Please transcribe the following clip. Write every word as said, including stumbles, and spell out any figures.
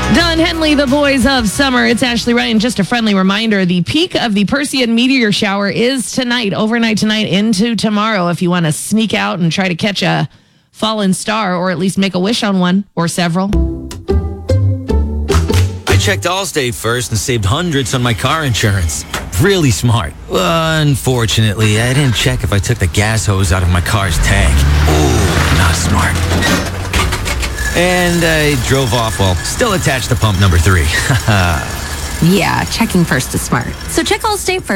Don Henley, the boys of summer. It's Ashley Ryan. Just a friendly reminder, the peak of the Perseid meteor shower is tonight, overnight tonight into tomorrow. If you want to sneak out and try to catch a fallen star, or at least make a wish on one or several. I checked Allstate first and saved hundreds on my car insurance. Really smart. Unfortunately, I didn't check if I took the gas hose out of my car's tank. Ooh, not smart. And I drove off while still attached to pump number three. Yeah, checking first is smart. So check Allstate first.